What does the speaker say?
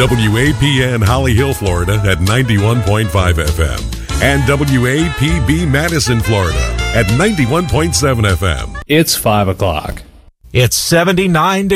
WAPN Holly Hill, Florida at 91.5 FM and WAPB Madison, Florida at 91.7 FM. It's 5 o'clock. It's 79 degrees.